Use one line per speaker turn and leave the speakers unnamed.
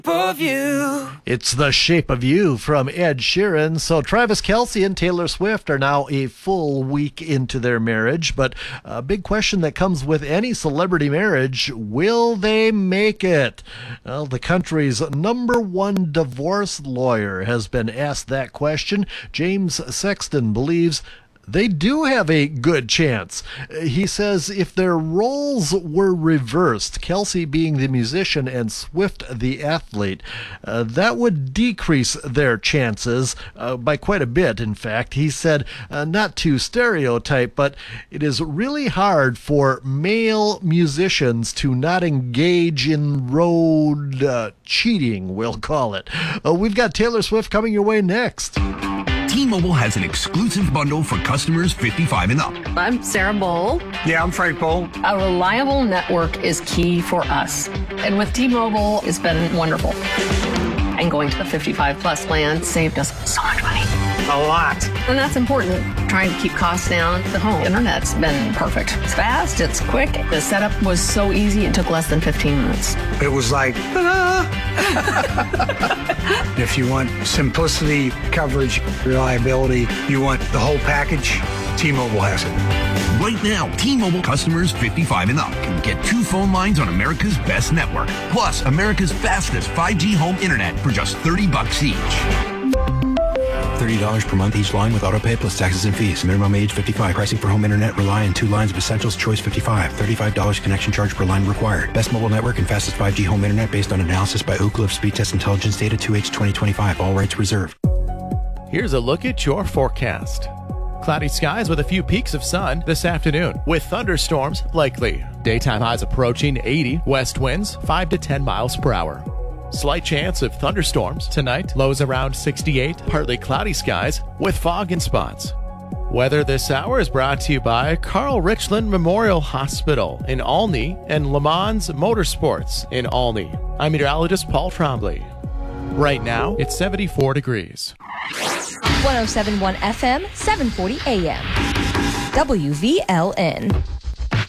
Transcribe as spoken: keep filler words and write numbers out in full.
of you.
It's The Shape of You from Ed Sheeran. So Travis Kelce and Taylor Swift are now a full week into their marriage, but a big question that comes with any celebrity marriage, will they make it? Well, the country's number one divorce lawyer has been asked that question. James Sexton believes they do have a good chance. He says if their roles were reversed, Kelce being the musician and Swift the athlete, uh, that would decrease their chances uh, by quite a bit, in fact. He said, uh, not to stereotype, but it is really hard for male musicians to not engage in road uh, cheating, we'll call it. Uh, we've got Taylor Swift coming your way next.
T-Mobile has an exclusive bundle for customers fifty-five and up.
I'm Sarah Bowl.
Yeah, I'm Frank Bowl.
A reliable network is key for us. And with T-Mobile, it's been wonderful. And going to the fifty-five plus plan saved us so much money.
A lot.
And that's important. Trying to keep costs down. The home internet's been perfect. It's fast, it's quick. The setup was so easy, it took less than fifteen minutes.
It was like, ta-da! If you want simplicity, coverage, reliability, you want the whole package, T-Mobile has it.
Right now, T-Mobile customers fifty-five and up can get two phone lines on America's best network, plus America's fastest five G home internet for just thirty bucks each.
thirty dollars per month each line with autopay plus taxes and fees. Minimum age fifty-five. Pricing for home internet rely on two lines of Essentials Choice fifty-five. thirty-five dollars connection charge per line required. Best mobile network and fastest five G home internet based on analysis by Ookla of Speed Test Intelligence Data two H twenty twenty-five. All rights reserved.
Here's a look at your forecast. Cloudy skies with a few peaks of sun this afternoon, with thunderstorms likely. Daytime highs approaching eighty, west winds five to ten miles per hour. Slight chance of thunderstorms tonight, lows around sixty-eight, partly cloudy skies with fog in spots. Weather this hour is brought to you by Carl Richland Memorial Hospital in Olney and Le Mans Motorsports in Olney. I'm meteorologist Paul Trombley. Right now, it's seventy-four degrees.
one oh seven point one F M, seven forty A M. W V L N.